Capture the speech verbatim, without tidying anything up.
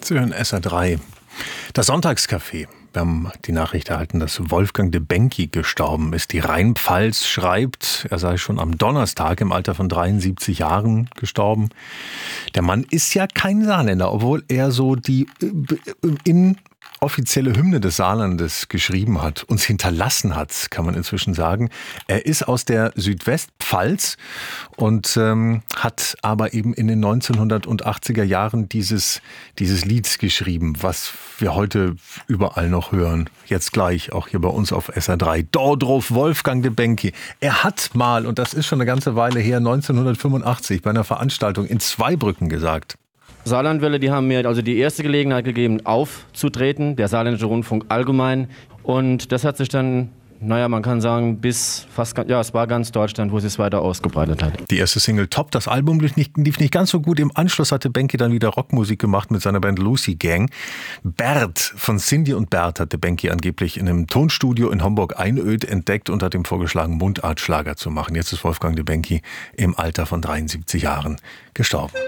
Sie hören S R drei. Das Sonntagscafé. Wir haben die Nachricht erhalten, dass Wolfgang de Benky gestorben ist. Die Rheinpfalz schreibt, er sei schon am Donnerstag im Alter von dreiundsiebzig Jahren gestorben. Der Mann ist ja kein Saarländer, obwohl er so die in offizielle Hymne des Saarlandes geschrieben hat, uns hinterlassen hat, kann man inzwischen sagen. Er ist aus der Südwestpfalz und ähm, hat aber eben in den neunzehnhundertachtziger Jahren dieses, dieses Lied geschrieben, was wir heute überall noch hören. Jetzt gleich, auch hier bei uns auf S R drei. Dordruf Wolfgang de Benky. Er hat mal, und das ist schon eine ganze Weile her, neunzehnhundertfünfundachtzig bei einer Veranstaltung in Zweibrücken gesagt: Saarlandwelle, die haben mir also die erste Gelegenheit gegeben, aufzutreten, der Saarländische Rundfunk allgemein. Und das hat sich dann, naja, man kann sagen, bis fast, ja, es war ganz Deutschland, wo es sich weiter ausgebreitet hat. Die erste Single Top, das Album lief nicht, lief nicht ganz so gut. Im Anschluss hatte Benky dann wieder Rockmusik gemacht mit seiner Band Lucy Gang. Bert von Cindy und Bert hatte Benky angeblich in einem Tonstudio in Homburg-Einöd entdeckt und hat ihm vorgeschlagen, Mundartschlager zu machen. Jetzt ist Wolfgang de Benky im Alter von dreiundsiebzig Jahren gestorben.